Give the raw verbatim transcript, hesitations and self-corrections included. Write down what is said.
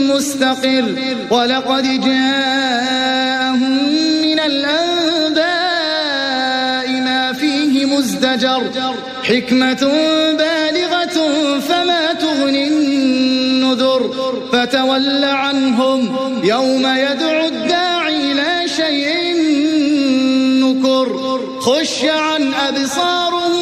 مستقر ولقد جاءهم من الأنباء ما فيه مزدجر حكمة بالغة فما تغني النذر فتول عنهم يوم يدعو الداعي إلى شيء نكر خش